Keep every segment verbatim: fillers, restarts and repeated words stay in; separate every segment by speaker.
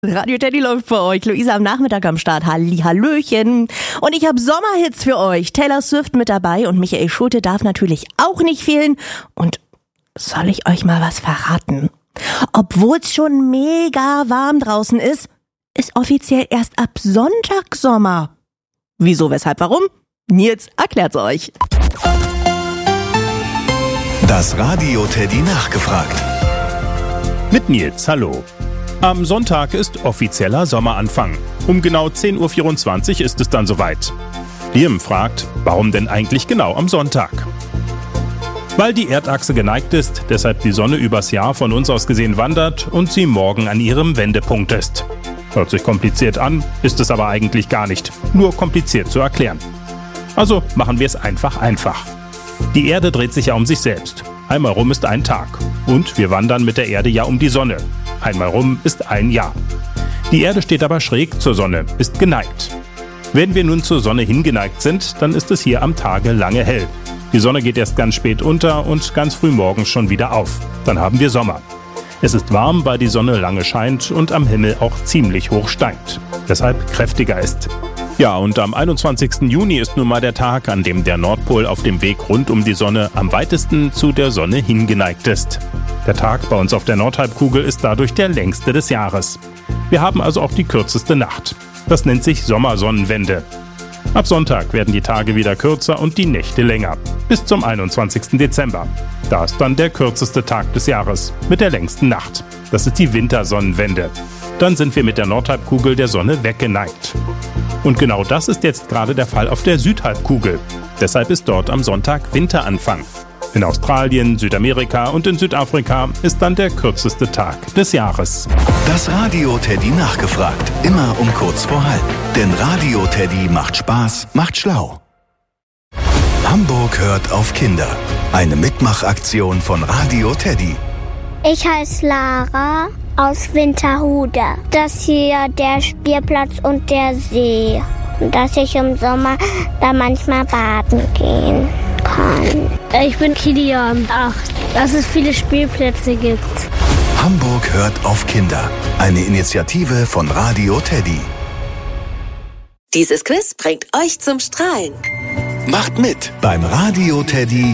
Speaker 1: Radio Teddy läuft für euch. Luisa am Nachmittag am Start. Hallihallöchen. Und ich habe Sommerhits für euch. Taylor Swift mit dabei und Michael Schulte darf natürlich auch nicht fehlen. Und soll ich euch mal was verraten? Obwohl es schon mega warm draußen ist, ist offiziell erst ab Sonntag Sommer. Wieso, weshalb, warum? Nils erklärt's euch.
Speaker 2: Das Radio Teddy nachgefragt.
Speaker 3: Mit Nils, hallo. Am Sonntag ist offizieller Sommeranfang. Um genau zehn Uhr vierundzwanzig ist es dann soweit. Liam fragt, warum denn eigentlich genau am Sonntag? Weil die Erdachse geneigt ist, deshalb die Sonne übers Jahr von uns aus gesehen wandert und sie morgen an ihrem Wendepunkt ist. Hört sich kompliziert an, ist es aber eigentlich gar nicht. Nur kompliziert zu erklären. Also machen wir es einfach einfach. Die Erde dreht sich ja um sich selbst. Einmal rum ist ein Tag. Und wir wandern mit der Erde ja um die Sonne. Einmal rum ist ein Jahr. Die Erde steht aber schräg zur Sonne, ist geneigt. Wenn wir nun zur Sonne hingeneigt sind, dann ist es hier am Tage lange hell. Die Sonne geht erst ganz spät unter und ganz früh morgens schon wieder auf. Dann haben wir Sommer. Es ist warm, weil die Sonne lange scheint und am Himmel auch ziemlich hoch steigt. Deshalb kräftiger ist. Ja, und am einundzwanzigsten Juni ist nun mal der Tag, an dem der Nordpol auf dem Weg rund um die Sonne am weitesten zu der Sonne hingeneigt ist. Der Tag bei uns auf der Nordhalbkugel ist dadurch der längste des Jahres. Wir haben also auch die kürzeste Nacht. Das nennt sich Sommersonnenwende. Ab Sonntag werden die Tage wieder kürzer und die Nächte länger. Bis zum einundzwanzigsten Dezember. Da ist dann der kürzeste Tag des Jahres mit der längsten Nacht. Das ist die Wintersonnenwende. Dann sind wir mit der Nordhalbkugel der Sonne weggeneigt. Und genau das ist jetzt gerade der Fall auf der Südhalbkugel. Deshalb ist dort am Sonntag Winteranfang. In Australien, Südamerika und in Südafrika ist dann der kürzeste Tag des Jahres.
Speaker 2: Das Radio Teddy nachgefragt. Immer um kurz vor halb. Denn Radio Teddy macht Spaß, macht schlau. Hamburg hört auf Kinder. Eine Mitmachaktion von Radio Teddy.
Speaker 4: Ich heiße Lara aus Winterhude. Das hier der Spielplatz und der See. Dass ich im Sommer da manchmal baden gehen kann.
Speaker 5: Ich bin Kilian, acht. Dass es viele Spielplätze gibt.
Speaker 2: Hamburg hört auf Kinder. Eine Initiative von Radio Teddy.
Speaker 6: Dieses Quiz bringt euch zum Strahlen.
Speaker 2: Macht mit beim Radio Teddy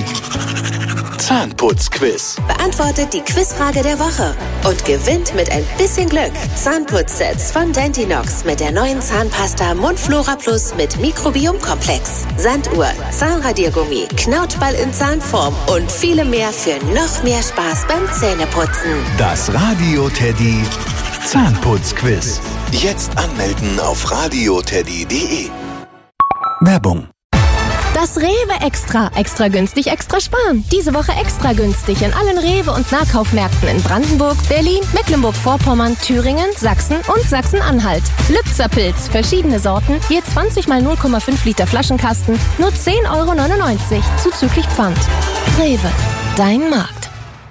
Speaker 2: Zahnputzquiz.
Speaker 6: Beantwortet die Quizfrage der Woche und gewinnt mit ein bisschen Glück Zahnputzsets von Dentinox mit der neuen Zahnpasta Mundflora Plus mit Mikrobiomkomplex, Sanduhr, Zahnradiergummi, Knautschball in Zahnform und viele mehr für noch mehr Spaß beim Zähneputzen.
Speaker 2: Das Radio Teddy Zahnputzquiz. Jetzt anmelden auf radioteddy punkt de. Werbung.
Speaker 7: Das Rewe Extra. Extra günstig, extra sparen. Diese Woche extra günstig in allen Rewe- und Nahkaufmärkten in Brandenburg, Berlin, Mecklenburg-Vorpommern, Thüringen, Sachsen und Sachsen-Anhalt. Lübzerpilz, verschiedene Sorten, je zwanzig mal null Komma fünf Liter Flaschenkasten, nur zehn Euro neunundneunzig, zuzüglich Pfand. Rewe, dein Markt.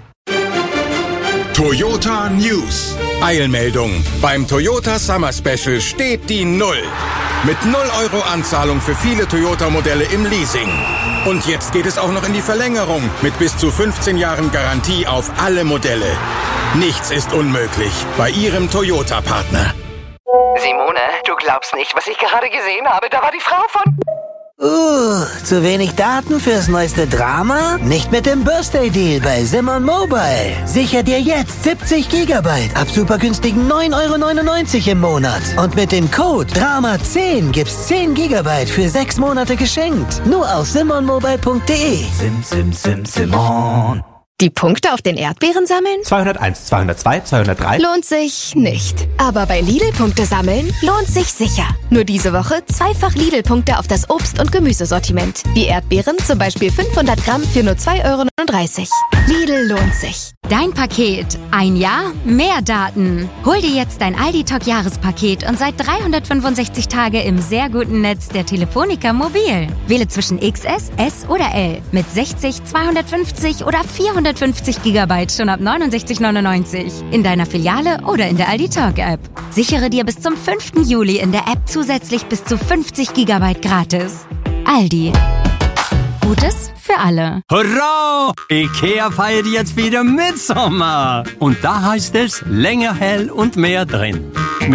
Speaker 8: Toyota News. Eilmeldung. Beim Toyota Summer Special steht die Null. Mit null Euro Anzahlung für viele Toyota-Modelle im Leasing. Und jetzt geht es auch noch in die Verlängerung mit bis zu fünfzehn Jahren Garantie auf alle Modelle. Nichts ist unmöglich bei Ihrem Toyota-Partner.
Speaker 9: Simone, du glaubst nicht, was ich gerade gesehen habe. Da war die Frau von...
Speaker 10: Uh, zu wenig Daten fürs neueste Drama? Nicht mit dem Birthday Deal bei Simon Mobile. Sicher dir jetzt siebzig Gigabyte ab super günstigen neun Euro neunundneunzig im Monat. Und mit dem Code Drama zehn gibt's zehn Gigabyte für sechs Monate geschenkt. Nur auf simon mobile punkt de.
Speaker 11: Sim, sim, sim, Simon.
Speaker 7: Die Punkte auf den Erdbeeren sammeln?
Speaker 11: zweihunderteins, zweihundertzwei, zweihundertdrei.
Speaker 7: Lohnt sich nicht. Aber bei Lidl-Punkte sammeln lohnt sich sicher. Nur diese Woche zweifach Lidl-Punkte auf das Obst- und Gemüsesortiment. Wie Erdbeeren, zum Beispiel fünfhundert Gramm für nur zwei Euro neununddreißig. Lidl lohnt sich.
Speaker 12: Dein Paket. Ein Jahr, mehr Daten. Hol dir jetzt dein Aldi-Talk-Jahrespaket und seit dreihundertfünfundsechzig Tage im sehr guten Netz der Telefonica Mobil. Wähle zwischen X S, S oder L mit sechzig, zweihundertfünfzig oder vierhundertfünfzig Gigabyte schon ab neunundsechzig neunundneunzig. In deiner Filiale oder in der Aldi-Talk-App. Sichere dir bis zum fünften Juli in der App zusätzlich bis zu fünfzig Gigabyte gratis. Aldi. Gutes für für alle.
Speaker 13: Hurra! IKEA feiert jetzt wieder Mitsommer. Und da heißt es länger hell und mehr drin.